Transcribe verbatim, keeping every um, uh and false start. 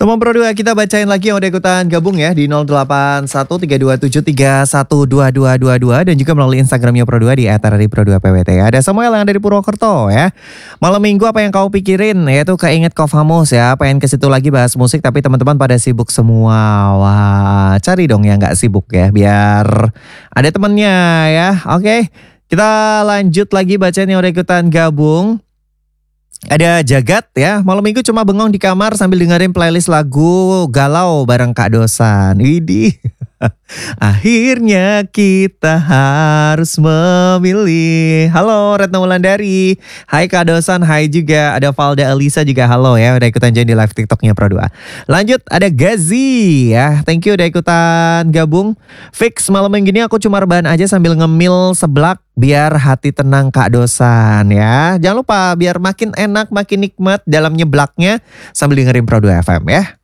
Teman Pro dua, kita bacain lagi yang udah ikutan gabung ya di nol delapan satu tiga dua tujuh tiga satu dua dua dua dua dan juga melalui Instagramnya Pro dua di et r r i pro dua p w t. Ada Samuel yang dari Purwokerto ya. Malam minggu apa yang kau pikirin? Yaitu keinget Kofamus ya. Pengen ke situ lagi bahas musik tapi teman-teman pada sibuk semua. Wah, cari dong yang nggak sibuk ya biar ada temennya ya. Oke, kita lanjut lagi bacain yang udah ikutan gabung. Ada Jagat ya, malam minggu cuma bengong di kamar sambil dengerin playlist lagu galau bareng Kak Dosan. Widih. Akhirnya kita harus memilih. Halo Retno Wulandari. Hai Kak Dosan, hai juga. Ada Valda Elisa juga halo ya. Udah ikutan join di live TikToknya Pro dua. Lanjut ada Gazi ya. Thank you udah ikutan gabung. Fix malam minggu ini aku cuma rebahan aja sambil ngemil seblak. Biar hati tenang Kak Dosan ya. Jangan lupa biar makin enak, makin nikmat dalam nyeblaknya sambil dengerin Pro dua F M ya.